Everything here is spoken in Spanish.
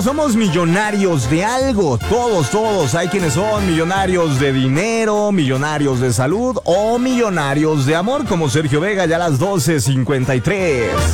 somos millonarios de algo. Todos. Hay quienes son millonarios de dinero, millonarios de salud o millonarios de amor, como Sergio Vega, ya a las 12:53.